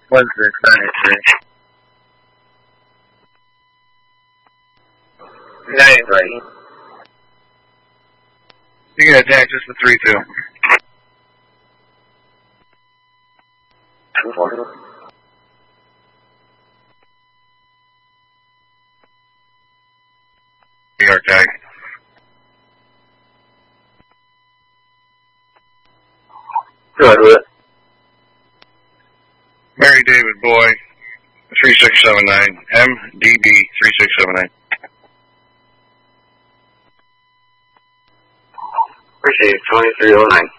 1693. Name, right? You can attack just the 3-2. Your tag. Good with Mary David Boy, 3679, MDB 3679. Received 2309.